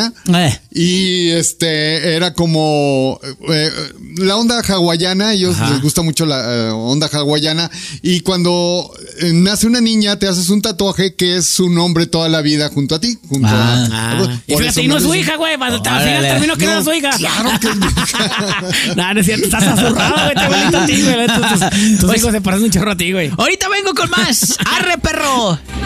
California. Y era como la onda hawaiana. A ellos les gusta mucho la onda hawaiana. Y cuando nace una niña, te haces un tatuaje que es su nombre toda la vida junto a ti. Y fíjate, y no es su hija, güey. Al final terminó que era su hija. Claro que es mi hija. No es cierto. Estás azurrado, güey. Te abuelito a ti, güey. Tus hijos se parecen un chorro a ti, güey. Ahorita vengo con más. ¡Arre, perro!